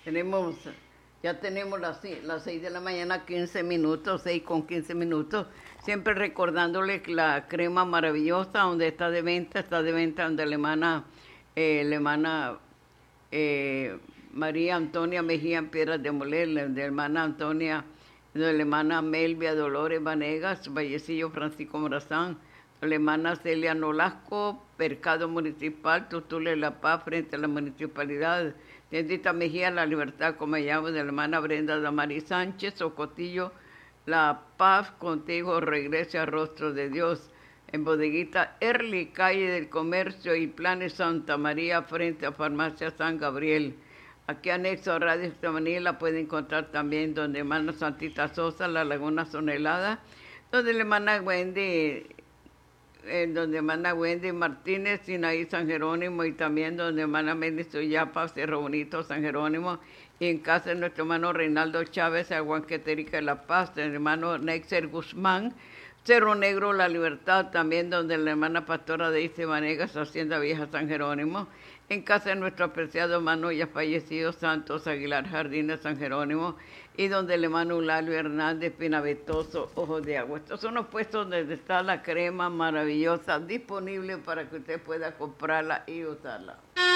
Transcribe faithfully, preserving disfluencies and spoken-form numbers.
Tenemos, ya tenemos las, si- las seis de la mañana, quince minutos, seis con quince minutos. Siempre recordándole que la crema maravillosa, donde está de venta, está de venta donde la hermana, eh, la hermana eh, María Antonia Mejía en Piedras de Moler, la de la hermana Antonia, de la hermana Melvia Dolores Vanegas, Vallecillo Francisco Morazán, de la hermana Celia Nolasco, Mercado Municipal, Tutule La Paz, frente a la municipalidad, Tiendita Mejía, La Libertad, como llamo, de la hermana Brenda Damari Sánchez, Socotillo, La Paz, contigo regrese a Rostro de Dios, en Bodeguita Early, calle del Comercio y Planes Santa María, frente a Farmacia San Gabriel. Aquí anexo a Radio Estamanía la puede encontrar también donde hermana Santita Sosa, La Laguna Sonelada, donde la hermana Wendy, eh, donde hermana Wendy Martínez, Sinaí San Jerónimo, y también donde hermana Mendy Suyapa, Cerro Bonito San Jerónimo, y en casa de nuestro hermano Reinaldo Chávez, Aguanqueterica de La Paz, del hermano Nexer Guzmán, Cerro Negro, La Libertad, también donde la hermana pastora Deise Vanegas, Hacienda Vieja San Jerónimo, en casa de nuestro apreciado hermano ya fallecido Santos Aguilar Jardines San Jerónimo, y donde el hermano Eulalio Hernández Pinavetoso, Ojos de Agua. Estos son los puestos donde está la crema maravillosa disponible para que usted pueda comprarla y usarla.